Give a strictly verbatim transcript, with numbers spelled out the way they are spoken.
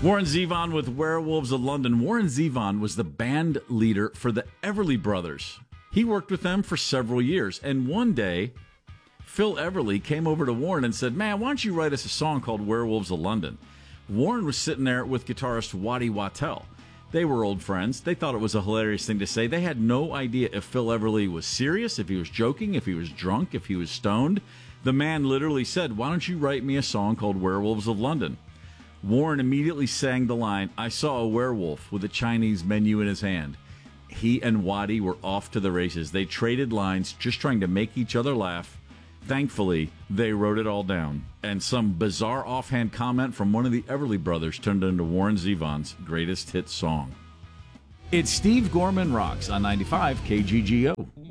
Warren Zevon with Werewolves of London. Warren Zevon was the band leader for the Everly Brothers. He worked with them for several years, and one day, Phil Everly came over to Warren and said, man, why don't you write us a song called Werewolves of London? Warren was sitting there with guitarist Waddy Wachtel. They were old friends. They thought it was a hilarious thing to say. They had no idea if Phil Everly was serious, if he was joking, if he was drunk, if he was stoned. The man literally said, why don't you write me a song called Werewolves of London? Warren immediately sang the line, I saw a werewolf with a Chinese menu in his hand. He and Waddy were off to the races. They traded lines, just trying to make each other laugh. Thankfully, they wrote it all down. And some bizarre offhand comment from one of the Everly Brothers turned into Warren Zevon's greatest hit song. It's Steve Gorman Rocks on ninety-five K G G O.